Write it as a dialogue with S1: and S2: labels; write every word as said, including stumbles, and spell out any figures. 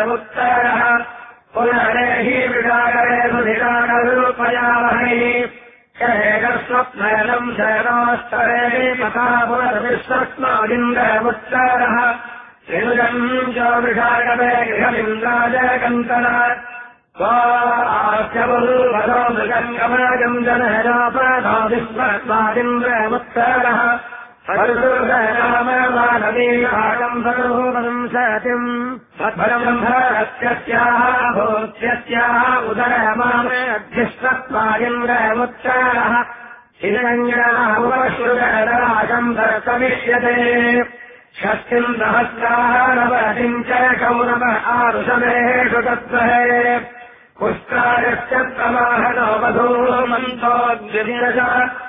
S1: उत्तरः पुनरेहि विडागरे सुधिरागरूपयामहे शरेणस्वप्नयनम् शरणास्तरे तथा पुनर्विश्वस्मादिन्द्रमुत्तरः त्रिनुजम् च विषागवे गृहमिन्द्राजकन्तन स्वास्यबुल्वधो मृगङ्गमजम् जनरापदादिस्वस्मादिन्द्रमुत्तरः रामवानवीभागम् सर्वंसतिम् ब्रह्मरत्यस्याः भूत्यस्याः उदरमामेऽध्यस्तत्वादिन्द्रमुत्तरः हिरण्यनामुपश्रुतराजम् दर्शमिष्यते षष्टिम् सहस्राः नवतिम् च कौरव आरुषमेषु तत्त्वहे पुष्टायश्च प्रवाहनो वधूमन्तोऽद्विरज